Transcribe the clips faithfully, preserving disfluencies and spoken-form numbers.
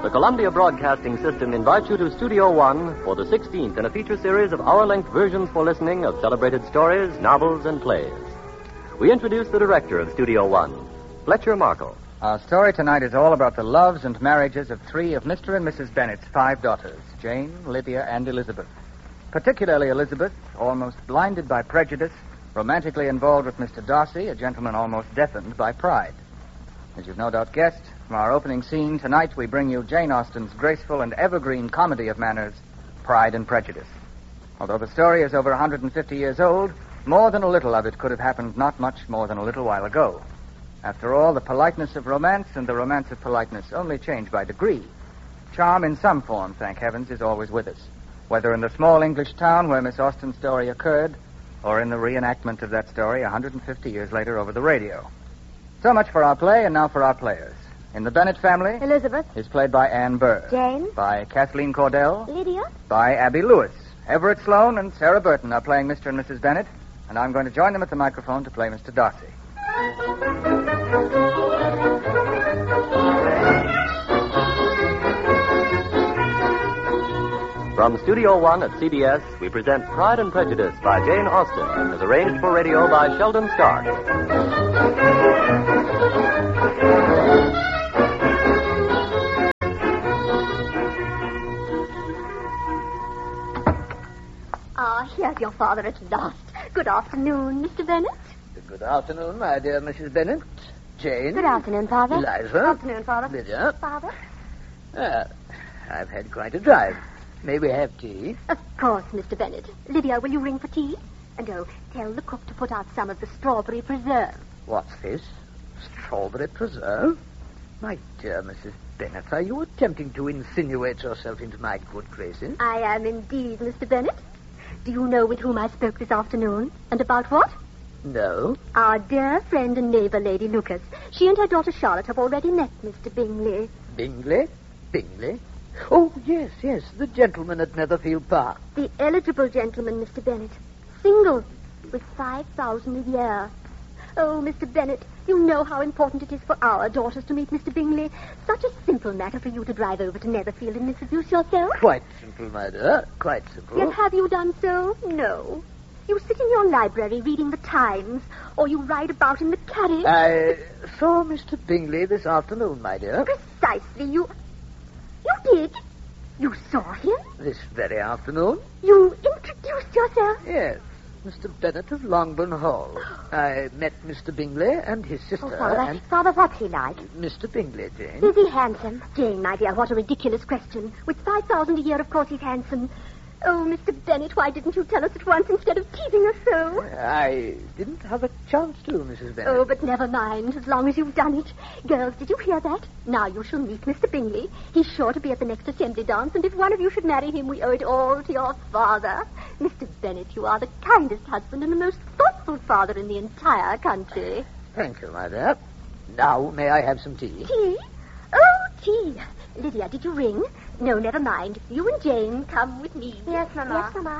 The Columbia Broadcasting System invites you to Studio One for the sixteenth in a feature series of hour-length versions for listening of celebrated stories, novels, and plays. We introduce the director of Studio One, Fletcher Markle. Our story tonight is all about the loves and marriages of three of Mister and Missus Bennett's five daughters, Jane, Lydia, and Elizabeth. Particularly Elizabeth, almost blinded by prejudice, romantically involved with Mister Darcy, a gentleman almost deafened by pride. As you've no doubt guessed, from our opening scene, tonight we bring you Jane Austen's graceful and evergreen comedy of manners, Pride and Prejudice. Although the story is over one hundred fifty years old, more than a little of it could have happened not much more than a little while ago. After all, the politeness of romance and the romance of politeness only change by degree. Charm in some form, thank heavens, is always with us, whether in the small English town where Miss Austen's story occurred, or in the reenactment of that story one hundred fifty years later over the radio. So much for our play, and now for our players. In the Bennett family, Elizabeth is played by Anne Burr. Jane. By Kathleen Cordell. Lydia. By Abby Lewis. Everett Sloane and Sarah Burton are playing Mister and Missus Bennett, and I'm going to join them at the microphone to play Mister Darcy. From Studio One at C B S, we present Pride and Prejudice by Jane Austen, as arranged for radio by Sheldon Stark. Ah, here's your father at last. Good afternoon, Mister Bennett. Good afternoon, my dear Missus Bennett. Jane. Good afternoon, Father. Eliza. Good afternoon, Father. Lydia. Father? Ah, I've had quite a drive. May we have tea? Of course, Mister Bennett. Lydia, will you ring for tea? And oh, tell the cook to put out some of the strawberry preserve. What's this? Strawberry preserve? My dear Missus Bennett, are you attempting to insinuate yourself into my good graces? I am indeed, Mister Bennett. Do you know with whom I spoke this afternoon? And about what? No. Our dear friend and neighbor, Lady Lucas. She and her daughter Charlotte have already met Mister Bingley. Bingley? Bingley? Oh, yes, yes, the gentleman at Netherfield Park. The eligible gentleman, Mister Bennett. Single, with five thousand a year. Oh, Mister Bennett, you know how important it is for our daughters to meet Mister Bingley. Such a simple matter for you to drive over to Netherfield and introduce yourself. Quite simple, my dear. Quite simple. Yet have you done so? No. You sit in your library reading the Times, or you ride about in the carriage. I saw Mister Bingley this afternoon, my dear. Precisely. You... You did? You saw him? This very afternoon? You introduced yourself? Yes. Mister Bennett of Longbourn Hall. I met Mister Bingley and his sister. Oh, Father, and Father, what's he like? Mister Bingley, Jane. Is he handsome? Jane, my dear, what a ridiculous question. With five thousand a year, of course he's handsome. Oh, Mister Bennett, why didn't you tell us at once instead of teasing us so? I didn't have a chance to, Missus Bennett. Oh, but never mind, as long as you've done it. Girls, did you hear that? Now you shall meet Mister Bingley. He's sure to be at the next assembly dance, and if one of you should marry him, we owe it all to your father. Mister Bennett, you are the kindest husband and the most thoughtful father in the entire country. Thank you, my dear. Now, may I have some tea? Tea? Oh, tea. Lydia, did you ring? No, never mind. You and Jane come with me. Yes, Mamma. Yes, Mamma.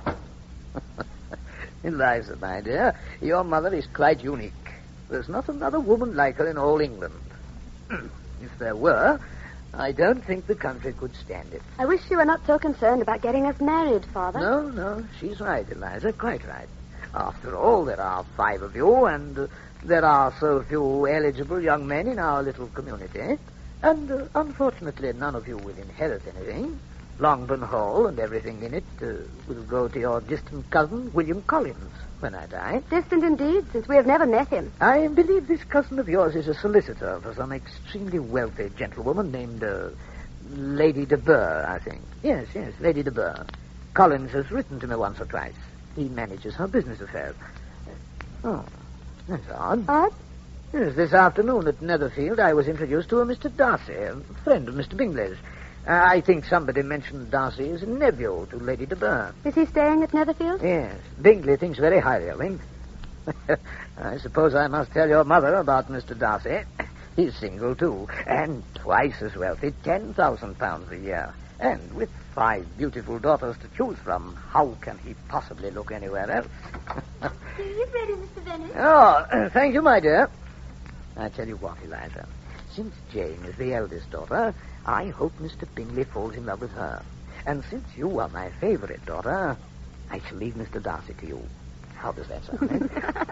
Eliza, my dear, your mother is quite unique. There's not another woman like her in all England. If there were, I don't think the country could stand it. I wish you were not so concerned about getting us married, Father. No, no, she's right, Eliza, quite right. After all, there are five of you, and uh, there are so few eligible young men in our little community. And, uh, unfortunately, none of you will inherit anything. Longbourn Hall and everything in it uh, will go to your distant cousin, William Collins, when I die. Distant indeed, since we have never met him. I believe this cousin of yours is a solicitor for some extremely wealthy gentlewoman named uh, Lady de Burr, I think. Yes, yes, Lady de Burr. Collins has written to me once or twice. He manages her business affairs. Oh, that's odd. Odd? Yes, this afternoon at Netherfield, I was introduced to a Mister Darcy, a friend of Mister Bingley's. Uh, I think somebody mentioned Darcy as a nephew to Lady de Burr. Is he staying at Netherfield? Yes. Bingley thinks very highly of him. I suppose I must tell your mother about Mister Darcy. He's single, too, and twice as wealthy, ten thousand pounds a year. And with five beautiful daughters to choose from, how can he possibly look anywhere else? Are you ready, Mister Bennett? Oh, thank you, my dear. I tell you what, Eliza. Since Jane is the eldest daughter, I hope Mister Bingley falls in love with her. And since you are my favorite daughter, I shall leave Mister Darcy to you. How does that sound, eh?